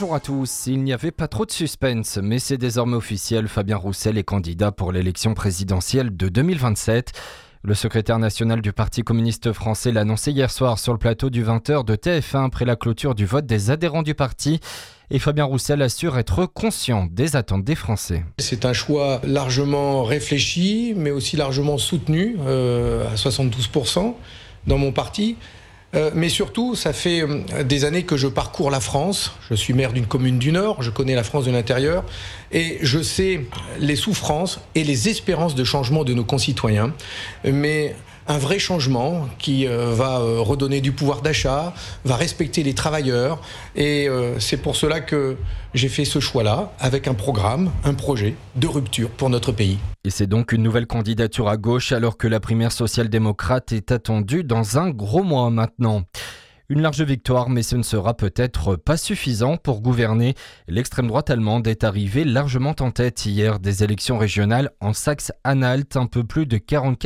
Bonjour à tous, il n'y avait pas trop de suspense, mais c'est désormais officiel, Fabien Roussel est candidat pour l'élection présidentielle de 2027. Le secrétaire national du Parti communiste français l'a annoncé hier soir sur le plateau du 20h de TF1 après la clôture du vote des adhérents du parti. Et Fabien Roussel assure être conscient des attentes des Français. C'est un choix largement réfléchi, mais aussi largement soutenu, à 72% dans mon parti. Mais surtout, ça fait des années que je parcours la France. Je suis maire d'une commune du Nord, je connais la France de l'intérieur et je sais les souffrances et les espérances de changement de nos concitoyens. Mais un vrai changement qui va redonner du pouvoir d'achat, va respecter les travailleurs. Et c'est pour cela que j'ai fait ce choix-là, avec un programme, un projet de rupture pour notre pays. Et c'est donc une nouvelle candidature à gauche alors que la primaire social-démocrate est attendue dans un gros mois maintenant. Une large victoire, mais ce ne sera peut-être pas suffisant pour gouverner. L'extrême droite allemande est arrivée largement en tête hier des élections régionales en Saxe-Anhalt, un peu plus de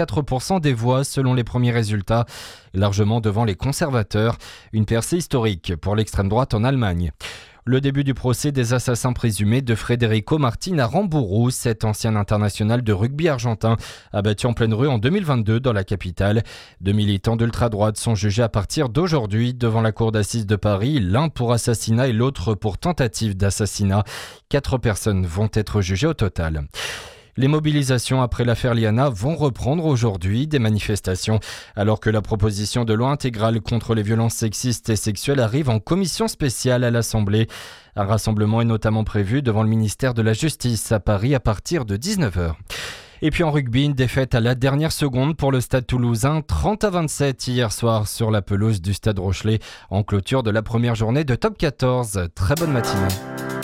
44% des voix selon les premiers résultats, largement devant les conservateurs. Une percée historique pour l'extrême droite en Allemagne. Le début du procès des assassins présumés de Federico Martin Aramburu, cet ancien international de rugby argentin, abattu en pleine rue en 2022 dans la capitale. Deux militants d'ultra-droite sont jugés à partir d'aujourd'hui devant la cour d'assises de Paris, l'un pour assassinat et l'autre pour tentative d'assassinat. 4 personnes vont être jugées au total. Les mobilisations après l'affaire Liana vont reprendre aujourd'hui, des manifestations, alors que la proposition de loi intégrale contre les violences sexistes et sexuelles arrive en commission spéciale à l'Assemblée. Un rassemblement est notamment prévu devant le ministère de la Justice à Paris à partir de 19h. Et puis en rugby, une défaite à la dernière seconde pour le Stade Toulousain, 30-27 hier soir sur la pelouse du Stade Rochelet, en clôture de la première journée de Top 14. Très bonne matinée.